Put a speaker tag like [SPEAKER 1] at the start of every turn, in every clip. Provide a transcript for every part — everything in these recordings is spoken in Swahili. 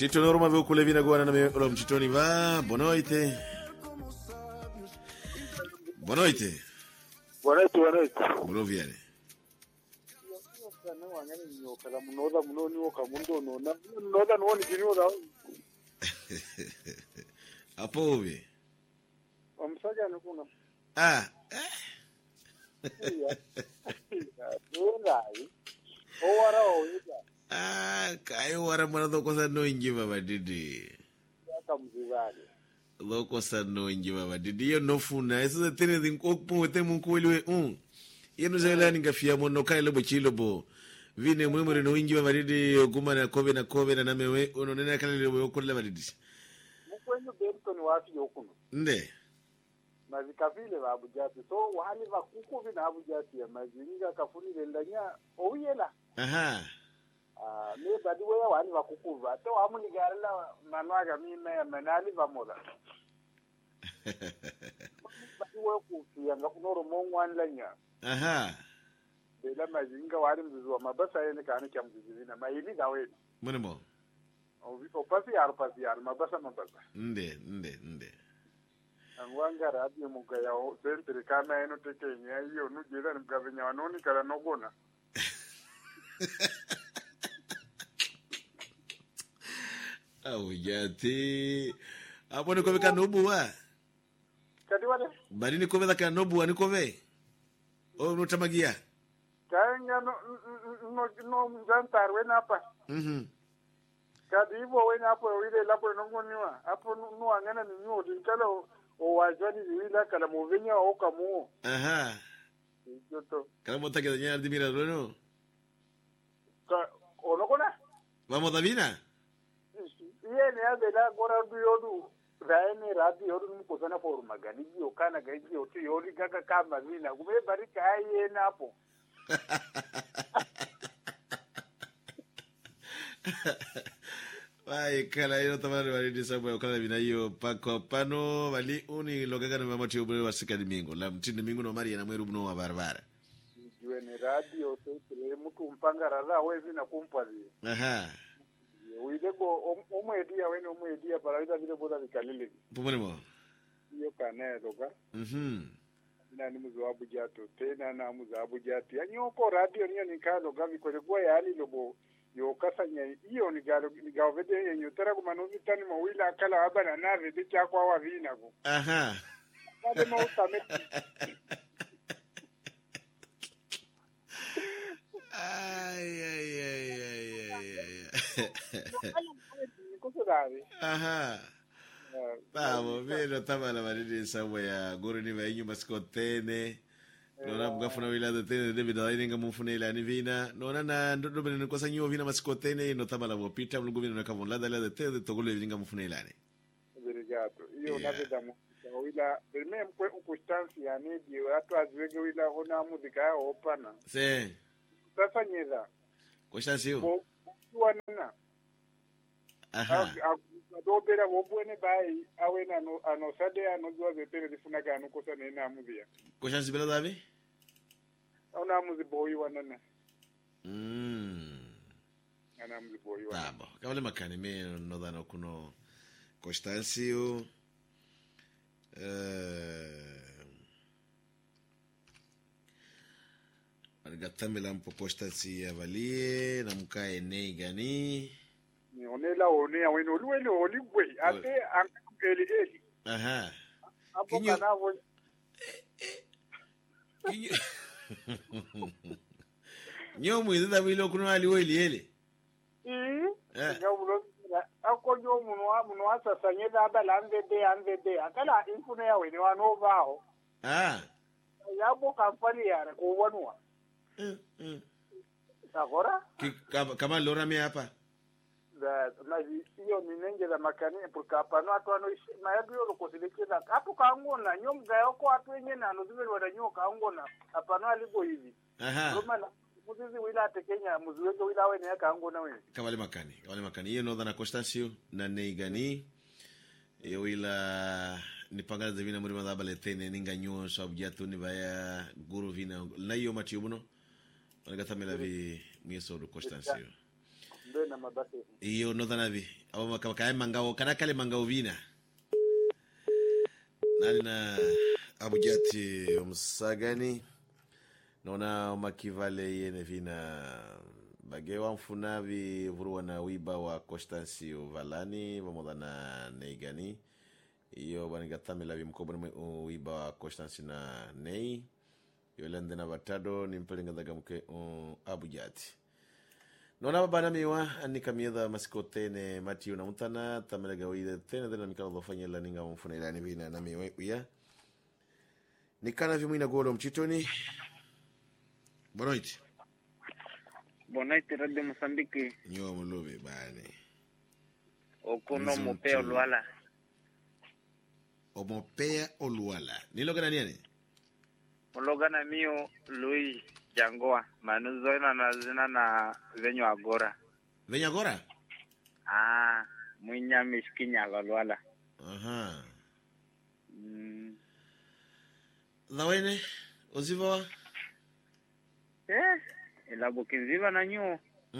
[SPEAKER 1] Tito norma veo kule vina guana na me mchitoni va bonoite. Bonoite.
[SPEAKER 2] Bonoite.
[SPEAKER 1] Muno viene. Apove.
[SPEAKER 2] Omsaga nukuno.
[SPEAKER 1] Ah.
[SPEAKER 2] Owara oida.
[SPEAKER 1] Ah, kayo wara mwana doko sa no inji baba didi.
[SPEAKER 2] Yaka mzivani.
[SPEAKER 1] Doko sa no inji baba didi. Yo no funa. Eso se tene din kokpo te mun kuiliwe. Yo no zela ninga fia mono kai lobo chilo bo. Vine mwemure no inji baba didi. Oguma na kobe na namewe. Ono nene kala lobo yokola baba didi.
[SPEAKER 2] Mkwenye berto ni watu yokuno.
[SPEAKER 1] Nde.
[SPEAKER 2] Mazikavile wa abujati. So wahali wa kuku vina abujati ya mazinga kafuni lendanya. Oyela.
[SPEAKER 1] Aha.
[SPEAKER 2] Me badi weya wani wa kuku va. To amuni garela manwaga mime menali va moda. Badi weya kukia nga kunoro mongu wanlanya.
[SPEAKER 1] Aha.
[SPEAKER 2] Bela mazinga wali mzuzu wa mabasa yene kani kia mzuzina. Mahili gaweni.
[SPEAKER 1] Mwene mo?
[SPEAKER 2] Opasi yaru mabasa.
[SPEAKER 1] Nde.
[SPEAKER 2] Angwanga radio mugaya o sentri kama eno teke nya iyo nugeza mgavenya wanoni kala nogona.
[SPEAKER 1] Au jati. Apo ni kove kanobu wa?
[SPEAKER 2] Kadi wale?
[SPEAKER 1] Bari ni kove da kanobu wa ni kove? O no tamagia?
[SPEAKER 2] Kaya no mzantar wena hapa. Kadi hivyo wena hapo wile lapo nongoniwa. Hapo nuangana ni nyuo tinkala o wajwani wila kala movenya o kamu.
[SPEAKER 1] Aha.
[SPEAKER 2] Yoto.
[SPEAKER 1] Kala mota que dañar dimira no.
[SPEAKER 2] Onogona?
[SPEAKER 1] Vamos Davina.
[SPEAKER 2] Iye ne abela gora du yodu. Raene radio yodu mukosana por magani yo kana gaji yo ti yoli gaga kama vina. Kume barika aye napo.
[SPEAKER 1] Ay, kala yo tamari bari di sabu kala bina yo pano bali uni logaga na mama tiyo bwe wasika domingo. La mtindi domingo no mari na mweru buno wa barbara.
[SPEAKER 2] Juene radio so mutu mpanga rara wezi na kumpazi.
[SPEAKER 1] Aha.
[SPEAKER 2] Uideko omwedia wene omwedia para vile boda vikalile.
[SPEAKER 1] Pomone mo.
[SPEAKER 2] Iyo kana doka. Nani muzabu jato tena na muzabu jati. Anyoko radio niyo nikalo gavi kwa yali lobo yo kasanya iyo nigawo vede yenyo tera kumanozi tani mawila akala abana na vede chakwa wa vina ko.
[SPEAKER 1] Aha.
[SPEAKER 2] Kade mo utame.
[SPEAKER 1] Ay. Aha. Vamos, vero tabala maridi sawa ya guru ni vainyu maskotene. Nona mgafuna wilado tene David Aininga mufune ila ni vina. Nona na ndodo bene kwa sanyo vina maskotene no tabala wopita mlugu vina nakavon lada tene togolo vinga mufune ila ni.
[SPEAKER 2] Obrigado. Iyo naveda mu wila beme mkwe ukustansi ya nedi watu azwege wila hona muzika ya opana.
[SPEAKER 1] Se.
[SPEAKER 2] Sasa nyeza.
[SPEAKER 1] Kwa shansiyo?
[SPEAKER 2] Wana.
[SPEAKER 1] Aha.
[SPEAKER 2] Adobera wobwene bai awena ano sade ano zwa zetere difunaga ano kosa nena amuzia.
[SPEAKER 1] Kwa shansi bila davi?
[SPEAKER 2] Ona amuzi boyi wanana. Ana amuzi boyi wanana.
[SPEAKER 1] Tabo. Kawale makani me no dano kuno Constancio. Arigatambela mpo Constancio avalie na mkae nei gani.
[SPEAKER 2] Ni onela one aweno luwele oligwe ate angeli.
[SPEAKER 1] Aha.
[SPEAKER 2] Apo kana wo.
[SPEAKER 1] Nyomu idada wilo kuno aliwo ile.
[SPEAKER 2] Nyomu ako yo muno asasanye dabala anvede akala infune yawe ni wanovaho. Yabo kampani yara kuwanua. Agora?
[SPEAKER 1] Kama lora me hapa.
[SPEAKER 2] Mas iyo ninenge la makani porque apano atwano mayabiyo lokosilekeza hapo kaangona nyomga yako atwenye na nozibeli wadanyoka angona apano aligo hivi. Romana muzizi wila tekenya muziweke wila wene yaka angona wene.
[SPEAKER 1] Kawale makani. Iyo no dana Constancio na neigani. Iyo wila nipangana zevina muri madaba letene ninga nyo sabu jatu ni baya guru vina na iyo matiubuno. Wanagathamela vi mieso do Constancio.
[SPEAKER 2] Mbena mabase.
[SPEAKER 1] Iyo no dana vi au makakae mangao kana kale mangao vina nani na abujati umsagani nona makivale yene vina bagewa mfunavi vuruwa na wiba wa Constancio Valani pamoja na Neigani iyo banigatamela bimkobo ni wiba wa Constancio na Nei yolande na batado ni mpelenga daga mke abujati nona bana miwa anika miedha masikotene Matthew na mutana tamela gawide tena dena mikalo dofanyela ninga mfuna ila ni vina na miwa uya nikana vimwina golo mchitoni bonoiti
[SPEAKER 3] Radio Mozambique.
[SPEAKER 1] Nyo mulubi bane.
[SPEAKER 3] Okuno mopea oluala.
[SPEAKER 1] O mopea oluala. Nilo gana niani?
[SPEAKER 3] Ologana mio Luis Jangoa. Manuzoina na zina na venyo agora.
[SPEAKER 1] Venyo agora?
[SPEAKER 3] Mwinya miskinya oluala.
[SPEAKER 1] Aha. Zawene? Oziva?
[SPEAKER 3] Elabo kinziva na nyo.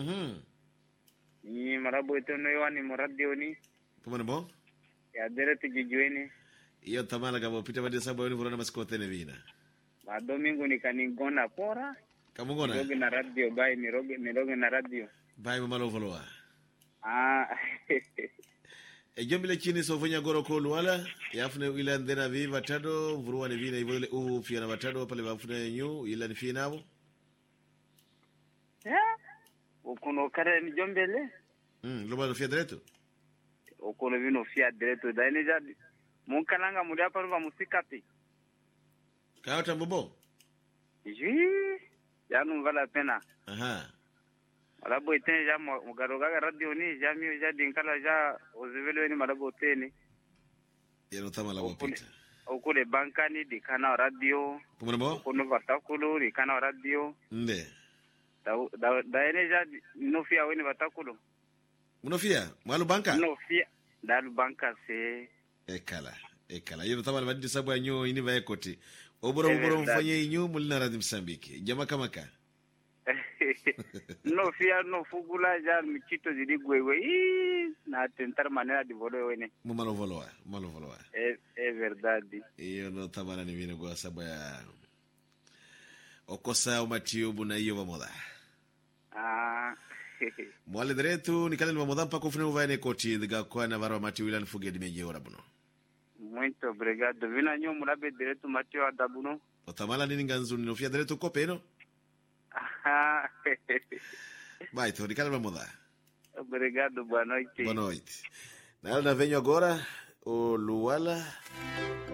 [SPEAKER 3] Ni marabo etono yoani moradio ni.
[SPEAKER 1] Pumane bo?
[SPEAKER 3] Ya dereti jijueni.
[SPEAKER 1] Iyo tamala kama pita badi sabo yoni vurana masikote ne vina.
[SPEAKER 3] Domingo ni kaningona pora.
[SPEAKER 1] Kamungona?
[SPEAKER 3] Miroge na radio bai miroge na radio.
[SPEAKER 1] Bai mamalo voloa.
[SPEAKER 3] Ejombile
[SPEAKER 1] chini sofanya goro ko luala yafune ila ndena viva tado vuruwa ni vina ivole fia na batado pale bafune nyu ila ni fia nabo.
[SPEAKER 3] Okuno kare ni jombele
[SPEAKER 1] loba no fia direto
[SPEAKER 3] okuno vino fia direto daini jadi munkalanga muri apa ruba musikati
[SPEAKER 1] kaota bobo
[SPEAKER 3] yanu vala pena alabo itene ja mugaroga radio ni jamio jadi nkala ja ozivelo ni malabo tene
[SPEAKER 1] yero tamala bopita
[SPEAKER 3] okule bankani dikana radio
[SPEAKER 1] kumbo
[SPEAKER 3] okuno vatakulu dikana radio
[SPEAKER 1] nde
[SPEAKER 3] daene ja nofia weni batakulo
[SPEAKER 1] munofia mwalu banka
[SPEAKER 3] nofia dalu banka se
[SPEAKER 1] ekala yero tabala badi sabu anyo ini va ekoti oboro mfanye inyo mulina radio Mozambique jama kamaka
[SPEAKER 3] nofia no fugula ja michito zidi gwewe na tentar manera di volo wene
[SPEAKER 1] malo voloa
[SPEAKER 3] verdade
[SPEAKER 1] iyo no tabala ni vino kwa sabu ya okosa Matthew buna iyo vamoda mwale direto nikale vamoda mpaka ufune uvaene koti diga kwa na varwa Matthew ilan fuge dimeje ora buno
[SPEAKER 3] muito obrigado vina nyo murabe direto Matthew adabuno
[SPEAKER 1] otamala nini nganzu ninofia direto kopeno vai to nikale vamoda
[SPEAKER 3] obrigado boa noite
[SPEAKER 1] na venho agora o Luala